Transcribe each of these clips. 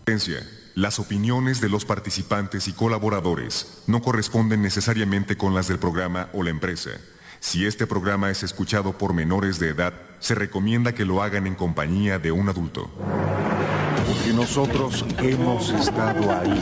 Las opiniones de los participantes y colaboradores no corresponden necesariamente con las del programa o la empresa. Si este programa es escuchado por menores de edad, se recomienda que lo hagan en compañía de un adulto. Porque nosotros hemos estado ahí.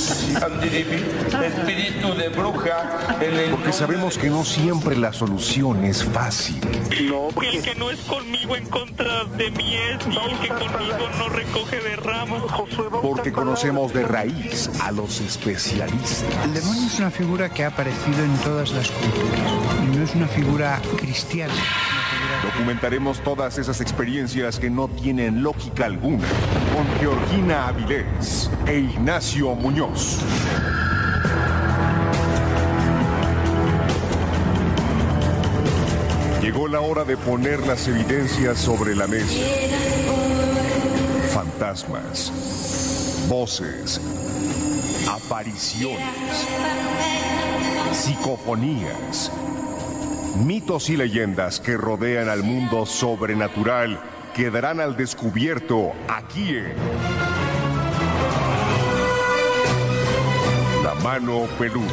Espíritu de bruja. Porque sabemos que no siempre la solución es fácil. El que no es conmigo en contra de mí es, y el que conmigo no recoge de ramos. Porque conocemos de raíz a los especialistas. El demonio es una figura que ha aparecido en todas las culturas y no es una figura cristiana. Documentaremos todas esas experiencias que no tienen lógica alguna con Georgina Avilés e Ignacio Muñoz. Llegó la hora de poner las evidencias sobre la mesa. Fantasmas, voces, apariciones, psicofonías, mitos y leyendas que rodean al mundo sobrenatural quedarán al descubierto aquí en La Mano Peluda.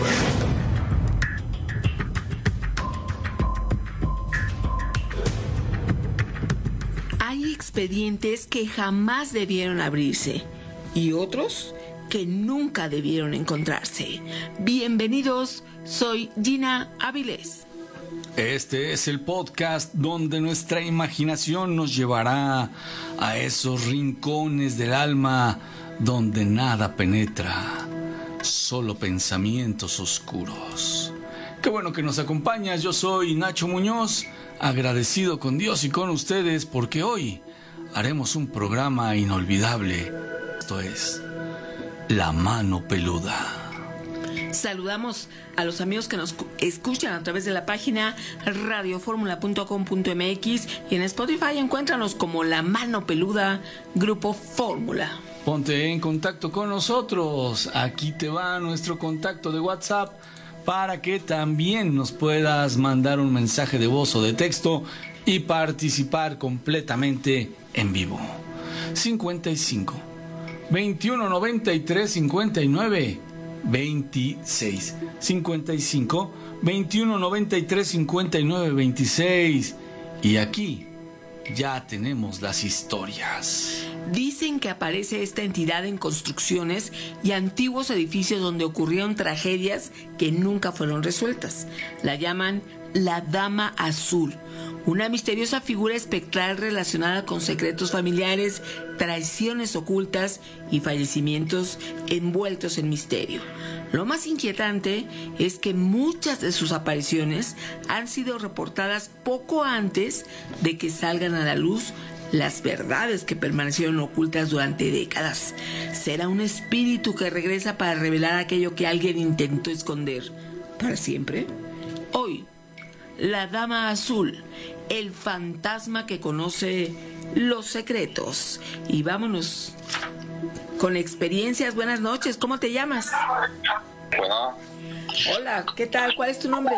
Hay expedientes que jamás debieron abrirse y otros que nunca debieron encontrarse. Bienvenidos, soy Gina Avilés. Este es el podcast donde nuestra imaginación nos llevará a esos rincones del alma donde nada penetra, solo pensamientos oscuros. Qué bueno que nos acompañas, yo soy Nacho Muñoz, agradecido con Dios y con ustedes porque hoy haremos un programa inolvidable. Esto es La Mano Peluda. Saludamos a los amigos que nos escuchan a través de la página radioformula.com.mx y en Spotify encuéntranos como La Mano Peluda, Grupo Fórmula. Ponte en contacto con nosotros. Aquí te va nuestro contacto de WhatsApp para que también nos puedas mandar un mensaje de voz o de texto y participar completamente en vivo. 55 21 93 59 26 55 21 93 59 26 y aquí ya tenemos las historias. Dicen que aparece esta entidad en construcciones y antiguos edificios donde ocurrieron tragedias que nunca fueron resueltas. La llaman la Dama Azul, una misteriosa figura espectral relacionada con secretos familiares, traiciones ocultas y fallecimientos envueltos en misterio. Lo más inquietante es que muchas de sus apariciones han sido reportadas poco antes de que salgan a la luz las verdades que permanecieron ocultas durante décadas. ¿Será un espíritu que regresa para revelar aquello que alguien intentó esconder para siempre? Hoy, la Dama Azul, el fantasma que conoce los secretos. Y vámonos con experiencias. Buenas noches, ¿cómo te llamas? Bueno. Hola, ¿qué tal? ¿Cuál es tu nombre?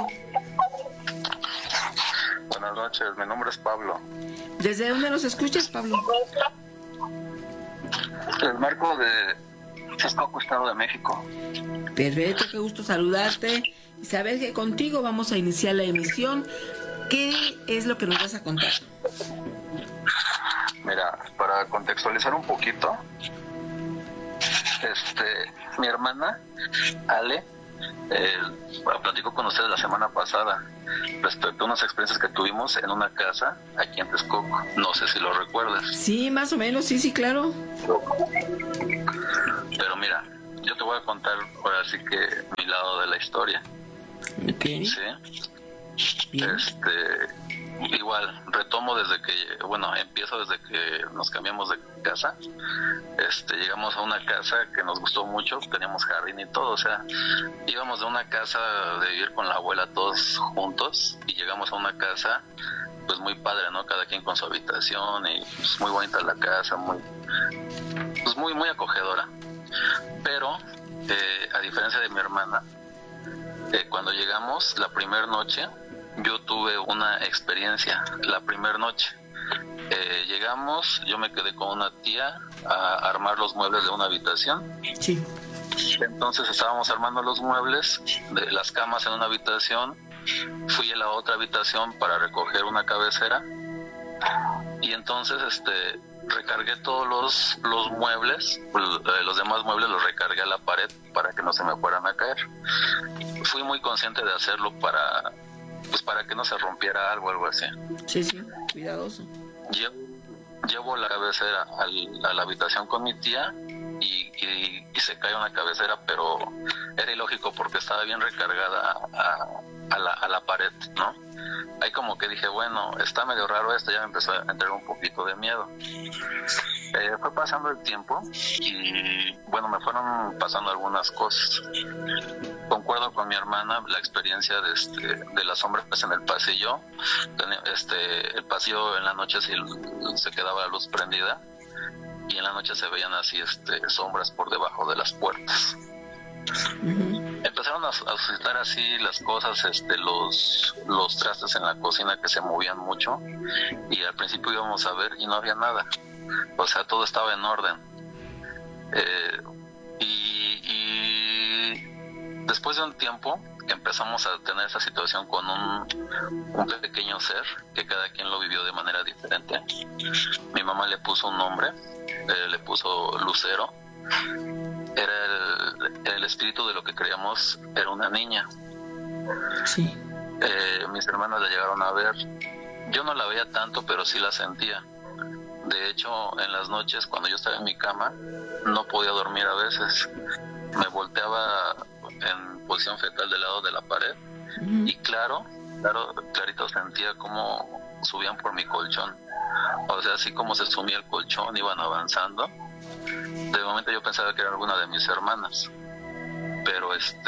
Buenas noches, mi nombre es Pablo. ¿Desde dónde nos escuchas, Pablo? Les marco de Texcoco, Estado de México. Perfecto, qué gusto saludarte y saber que contigo vamos a iniciar la emisión. ¿Qué es lo que nos vas a contar? Mira, para contextualizar un poquito, mi hermana, Ale, platicó con ustedes la semana pasada respecto a unas experiencias que tuvimos en una casa aquí en Texcoco. No sé si lo recuerdas. Sí, más o menos, sí, claro. Pero mira, yo te voy a contar ahora sí que mi lado de la historia. Okay. Sí. Bien. Igual, retomo empiezo desde que nos cambiamos de casa. Llegamos a una casa que nos gustó mucho, teníamos jardín y todo, o sea, íbamos de una casa de vivir con la abuela todos juntos y llegamos a una casa pues muy padre, ¿no? Cada quien con su habitación y pues muy bonita la casa, muy acogedora. Pero a diferencia de mi hermana, cuando llegamos la primera noche yo tuve una experiencia. La primera noche Llegamos, yo me quedé con una tía a armar los muebles de una habitación. Sí. Entonces estábamos armando los muebles de las camas en una habitación. Fui a la otra habitación para recoger una cabecera y entonces recargué todos los muebles, los demás muebles los recargué a la pared para que no se me fueran a caer. Fui muy consciente de hacerlo para que no se rompiera algo así. Sí, cuidadoso. Llevo la cabecera a la habitación con mi tía y se cae una cabecera, pero era ilógico porque estaba bien recargada a la pared, ¿no? Ahí como que dije, bueno, está medio raro esto, ya me empezó a entrar un poquito de miedo. Fue pasando el tiempo y bueno, me fueron pasando algunas cosas. Concuerdo con mi hermana la experiencia de las sombras en el pasillo. El pasillo en la noche se quedaba la luz prendida y en la noche se veían así sombras por debajo de las puertas. Empezaron a suscitar así las cosas, los trastes en la cocina que se movían mucho y al principio íbamos a ver y no había nada, o sea, todo estaba en orden. Y después de un tiempo empezamos a tener esa situación con un pequeño ser que cada quien lo vivió de manera diferente. Mi mamá le puso un nombre, le puso Lucero. Era el espíritu de lo que creíamos era una niña. Sí. Mis hermanas la llegaron a ver. Yo no la veía tanto, pero sí la sentía. De hecho, en las noches cuando yo estaba en mi cama no podía dormir a veces. Me volteaba en posición fetal del lado de la pared y clarito sentía cómo subían por mi colchón. O sea, así como se sumía el colchón, iban avanzando. De momento yo pensaba que era alguna de mis hermanas, pero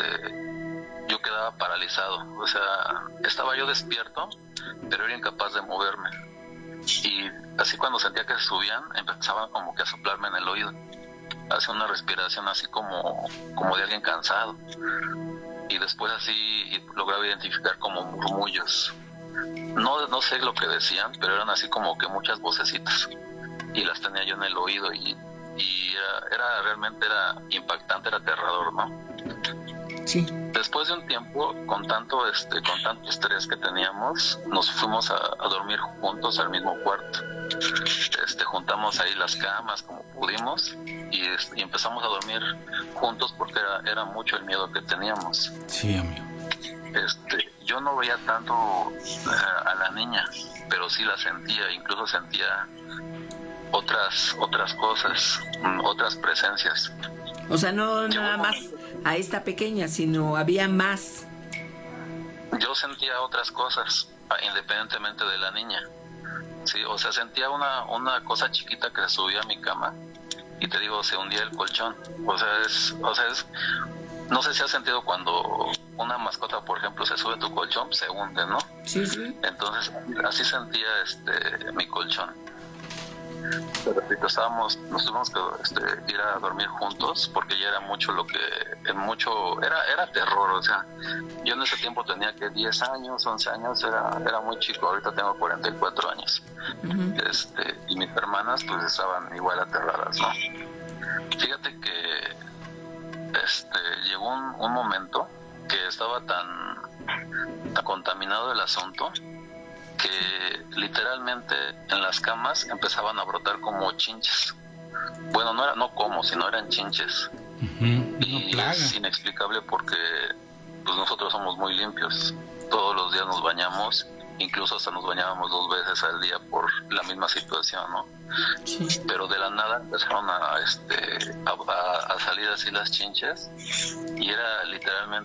yo quedaba paralizado, o sea, estaba yo despierto, pero era incapaz de moverme. Y así cuando sentía que se subían, empezaban como que a soplarme en el oído. Hacía una respiración así como de alguien cansado. Y después así lograba identificar como murmullos. No sé lo que decían, pero eran así como que muchas vocecitas. Y las tenía yo en el oído y realmente era impactante, era aterrador, ¿no? Sí. Después de un tiempo, con tanto estrés que teníamos, nos fuimos a dormir juntos al mismo cuarto. Juntamos ahí las camas como pudimos y empezamos a dormir juntos porque era mucho el miedo que teníamos. Sí, amigo. Yo no veía tanto a la niña, pero sí la sentía, incluso sentía otras cosas, otras presencias. O sea, no nada más a esta pequeña, sino había más. Yo sentía otras cosas, independientemente de la niña. Sí, o sea, sentía una cosa chiquita que se subía a mi cama y te digo, se hundía el colchón. O sea, no sé si has sentido cuando una mascota, por ejemplo, se sube a tu colchón, se hunde, ¿no? Sí. Entonces, así sentía mi colchón. Pero nos tuvimos que ir a dormir juntos porque ya era mucho era terror. O sea, yo en ese tiempo tenía 10 años, 11 años, era muy chico. Ahorita tengo 44 años. Y mis hermanas pues estaban igual aterradas, ¿no? Fíjate que llegó un momento que estaba tan contaminado el asunto que literalmente en las camas empezaban a brotar como chinches. Bueno, sino eran chinches. Y es inexplicable porque pues nosotros somos muy limpios. Todos los días nos bañamos, incluso hasta nos bañábamos 2 veces al día por la misma situación, ¿no? Sí. Pero de la nada empezaron a salir así las chinches y era literalmente